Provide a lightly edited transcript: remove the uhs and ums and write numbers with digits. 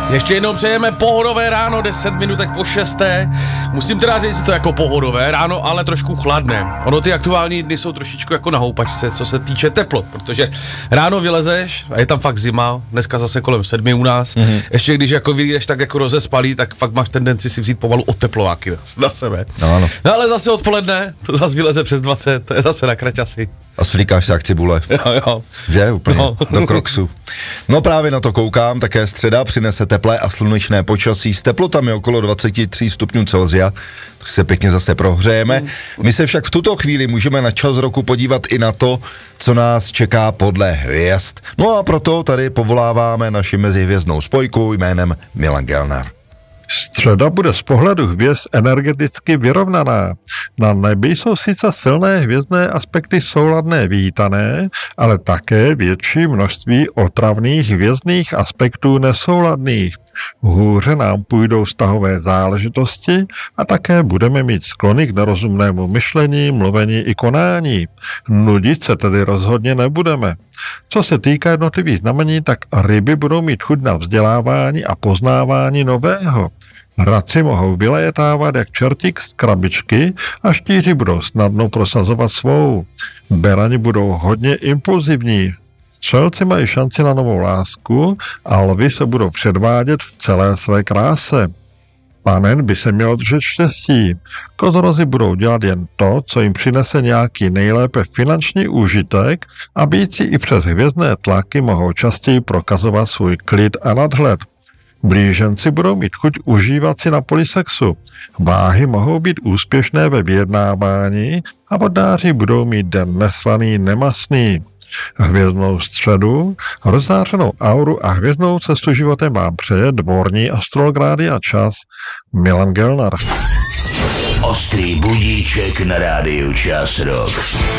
Ještě jednou přejeme pohodové ráno, 10 minutek po 6. Musím teda říct, že to jako pohodové ráno, ale trošku chladné. Ono ty aktuální dny jsou trošičku jako na houpačce, co se týče teplot, protože ráno vylezeš a je tam fakt zima, dneska zase kolem 7 u nás. Ještě když jako vyjdeš tak jako rozespalý, tak fakt máš tendenci si vzít pomalu odteplováky na sebe. No, ale zase odpoledne, to zase vyleze přes 20, to je zase na kraťasy. A slíkáš se jak cibule. Jo. Že? Úplně do kroksu. No právě na to koukám, také středa přinese teplé a slunečné počasí s teplotami okolo 23 stupňů Celsia, tak se pěkně zase prohřejeme. My se však v tuto chvíli můžeme na čas roku podívat i na to, co nás čeká podle hvězd. No a proto tady povoláváme naši mezihvězdnou spojku jménem Milan Gelnar. Středa bude z pohledu hvězd energeticky vyrovnaná. Na nebi jsou sice silné hvězdné aspekty souladné vítané, ale také větší množství otravných hvězdných aspektů nesouladných. Hůře nám půjdou vztahové záležitosti a také budeme mít sklony k nerozumnému myšlení, mluvení i konání. Nudit se tedy rozhodně nebudeme. Co se týká jednotlivých znamení, tak ryby budou mít chuť na vzdělávání a poznávání nového. Raci mohou vyletávat jak čertík z krabičky a štíři budou snadno prosazovat svou. Berani budou hodně impulzivní. Střelci mají šanci na novou lásku a lvi se budou předvádět v celé své kráse. Panen by se měl držet štěstí. Kozorozy budou dělat jen to, co jim přinese nějaký nejlépe finanční úžitek a býci i přes hvězdné tlaky mohou častěji prokazovat svůj klid a nadhled. Blíženci budou mít chuť užívat si na poli sexu. Váhy mohou být úspěšné ve vyjednávání a vodnáři budou mít den neslaný, nemastný. Hvězdnou středu, rozzářenou auru a hvězdnou cestu životem vám přeje dvorní astrolog Rádia Čas Milan Gelnar. Ostrý budíček na Rádiu Čas Rock.